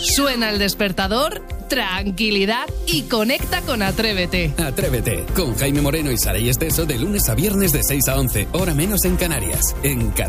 Suena el despertador, tranquilidad y conecta con Atrévete. Atrévete, con Jaime Moreno y Saray Esteso de lunes a viernes de 6 a 11, hora menos en Canarias. En